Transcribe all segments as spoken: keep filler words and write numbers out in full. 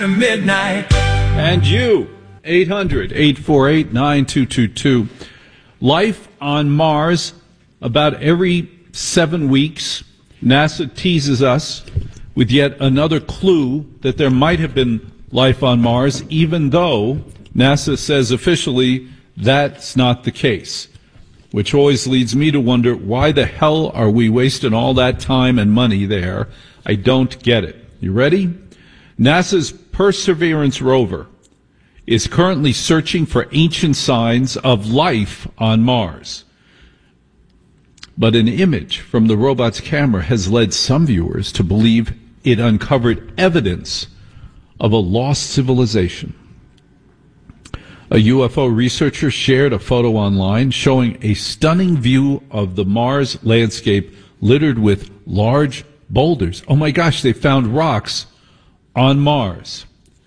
Midnight. And you, eight hundred, eight four eight, nine two two two. Life on Mars, about every seven weeks, NASA teases us with yet another clue that there might have been life on Mars, even though NASA says officially that's not the case. Which always leads me to wonder, why the hell are we wasting all that time and money there? I don't get it. You ready? NASA's Perseverance rover is currently searching for ancient signs of life on Mars. But an image from the robot's camera has led some viewers to believe it uncovered evidence of a lost civilization. A U F O researcher shared a photo online showing a stunning view of the Mars landscape littered with large boulders. Oh my gosh, they found rocks on Mars.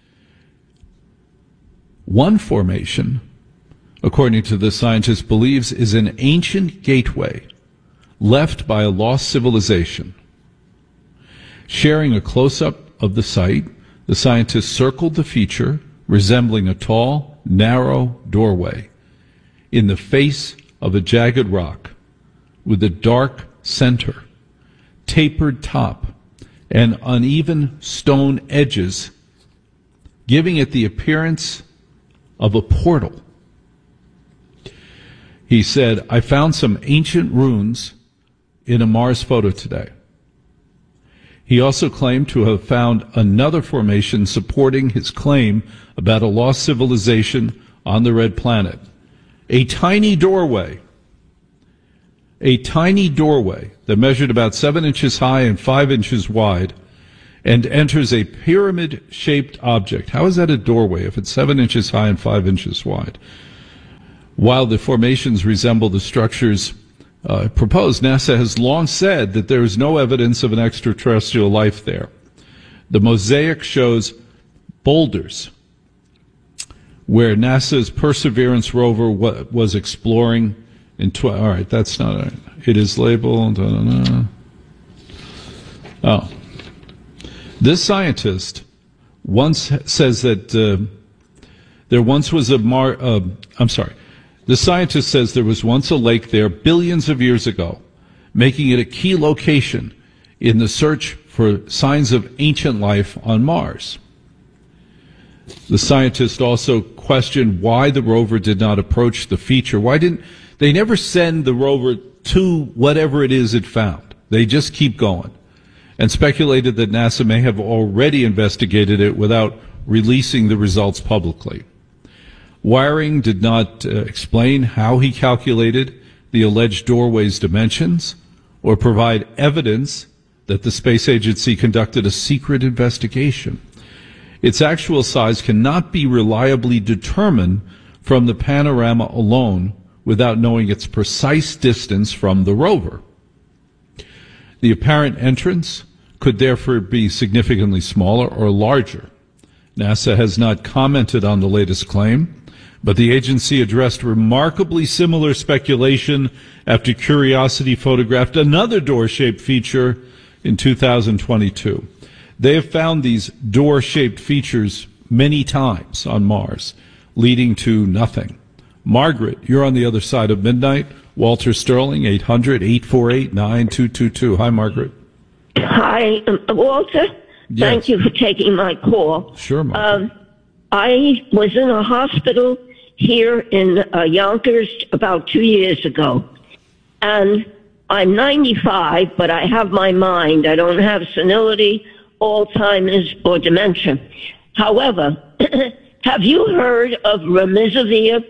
One formation, according to the scientist, believes is an ancient gateway left by a lost civilization. Sharing a close-up of the site, the scientist circled the feature resembling a tall, narrow doorway in the face of a jagged rock with a dark center, tapered top, and uneven stone edges, giving it the appearance of a portal. He said, I found some ancient runes in a Mars photo today. He also claimed to have found another formation supporting his claim about a lost civilization on the red planet. A tiny doorway, a tiny doorway that measured about seven inches high and five inches wide and enters a pyramid-shaped object. How is that a doorway if it's seven inches high and five inches wide? While the formations resemble the structures uh, proposed, NASA has long said that there is no evidence of an extraterrestrial life there. The mosaic shows boulders where NASA's Perseverance rover wa- was exploring in tw- all right, that's not it. It is labeled. Da, da, da. Oh. This scientist once says that uh, there once was a Mar. Uh, I'm sorry. The scientist says there was once a lake there billions of years ago, making it a key location in the search for signs of ancient life on Mars. The scientist also questioned why the rover did not approach the feature. Why didn't they never send the rover to whatever it is it found? They just keep going, and speculated that NASA may have already investigated it without releasing the results publicly. Wiring did not uh, explain how he calculated the alleged doorway's dimensions or provide evidence that the space agency conducted a secret investigation. Its actual size cannot be reliably determined from the panorama alone without knowing its precise distance from the rover. The apparent entrance could therefore be significantly smaller or larger. NASA has not commented on the latest claim, but the agency addressed remarkably similar speculation after Curiosity photographed another door-shaped feature in two thousand twenty-two. They have found these door-shaped features many times on Mars, leading to nothing. Margaret, you're on the other side of midnight. Walter Sterling, eight hundred, eight four eight, nine two two two. Hi, Margaret. Hi, um, Walter. Yes. Thank you for taking my call. Sure, Margaret. Um, I was in a hospital here in uh, Yonkers about two years ago, and I'm ninety-five, but I have my mind. I don't have senility, Alzheimer's, or dementia. However, have you heard of remdesivir?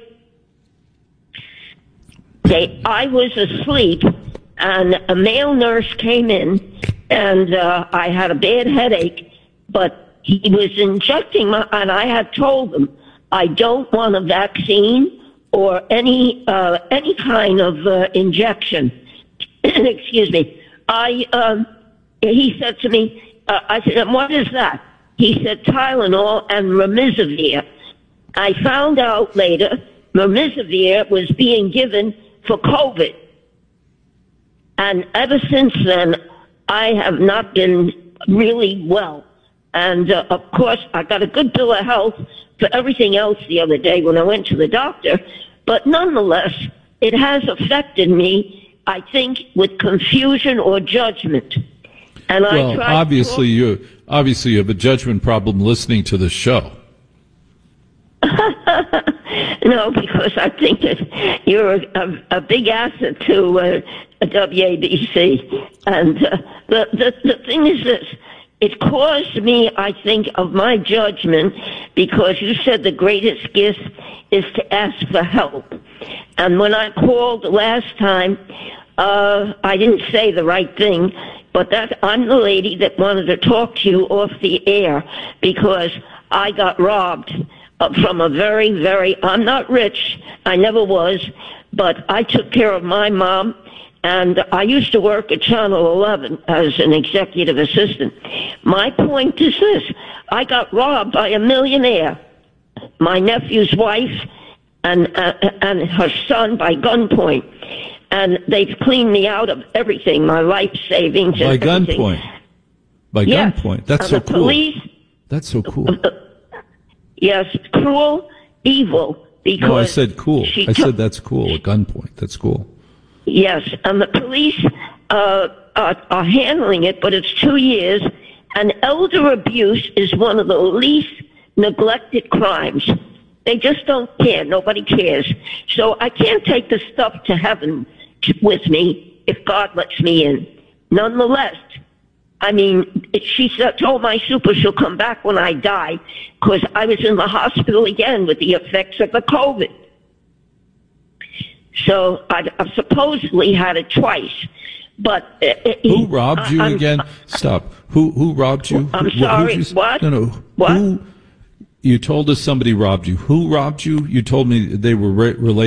They, I was asleep, and a male nurse came in, and uh, I had a bad headache, but he was injecting my, and I had told him, I don't want a vaccine or any uh, any kind of uh, injection. Excuse me. I um, he said to me, uh, I said, what is that? He said Tylenol and remdesivir. I found out later remdesivir was being given for COVID. And ever since then, I have not been really well. And, uh, of course, I got a good bill of health for everything else the other day when I went to the doctor. But nonetheless, it has affected me, I think, with confusion or judgment. And well, I tried obviously, to... you obviously you have a judgment problem listening to the show. No, because I think that you're a, a, a big asset to uh, W A B C. And uh, the, the, the thing is this. It caused me, I think, of my judgment, because you said the greatest gift is to ask for help. And when I called last time, uh, I didn't say the right thing, but that I'm the lady that wanted to talk to you off the air, because I got robbed uh, from a very, very, I'm not rich, I never was, but I took care of my mom. And I used to work at Channel eleven as an executive assistant. My point is this. I got robbed by a millionaire, my nephew's wife, and uh, and her son by gunpoint. And they've cleaned me out of everything, my life savings and By everything. gunpoint? By Yes. gunpoint? That's And so the cool. Police, That's so cool. uh, yes, cruel, evil, because... No, I said cool. she I took- said that's cool. At gunpoint. That's cool. Yes, and the police uh, are, are handling it, but it's two years. And elder abuse is one of the least neglected crimes. They just don't care. Nobody cares. So I can't take the stuff to heaven t- with me if God lets me in. Nonetheless, I mean, it, she said, told my super she'll come back when I die, because I was in the hospital again with the effects of the COVID. So I, I supposedly had it twice, but uh, Who robbed you I, I'm- again? Stop. Who who robbed you? I'm Who- sorry, who'd you- what? No, no. What? Who? You told us somebody robbed you. Who robbed you? You told me they were re- related.